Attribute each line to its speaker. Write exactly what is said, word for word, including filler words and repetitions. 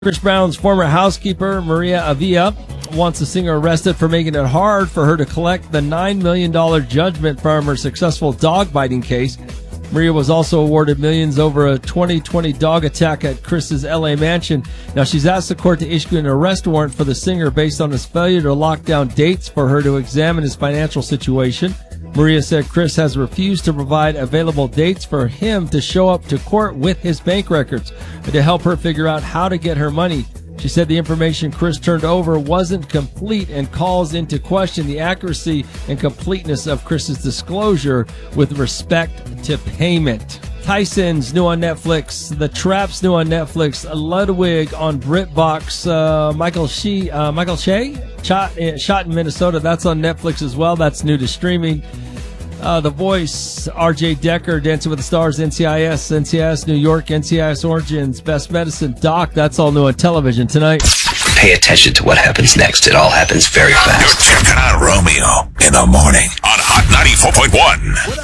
Speaker 1: Chris Brown's former housekeeper, Maria Avila, wants the singer arrested for making it hard for her to collect the nine million dollars judgment from her successful dog biting case. Maria was also awarded millions over a twenty twenty dog attack at Chris's L A mansion. Now, she's asked the court to issue an arrest warrant for the singer based on his failure to lock down dates for her to examine his financial situation. Maria said Chris has refused to provide available dates for him to show up to court with his bank records to help her figure out how to get her money. She said the information Chris turned over wasn't complete and calls into question the accuracy and completeness of Chris's disclosure with respect to payment. Tyson's new on Netflix. The Trap's new on Netflix. Ludwig on BritBox. Uh, Michael Shea, uh, Michael Shea, shot, uh, shot in Minnesota. That's on Netflix as well. That's new to streaming. Uh, The Voice, R J Decker, Dancing with the Stars, N C I S, N C I S New York, N C I S Origins, Best Medicine, Doc. That's all new on television tonight.
Speaker 2: Pay attention to what happens next. It all happens very fast.
Speaker 3: You're checking out Romeo in the morning on Hot ninety-four point one.